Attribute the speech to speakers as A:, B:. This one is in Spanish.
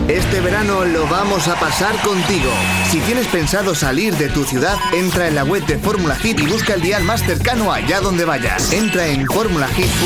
A: Este verano lo vamos a pasar contigo. Si tienes pensado salir de tu ciudad, entra en la web de Fórmula Hit y busca el dial más cercano allá donde vayas. Entra en formulahit.es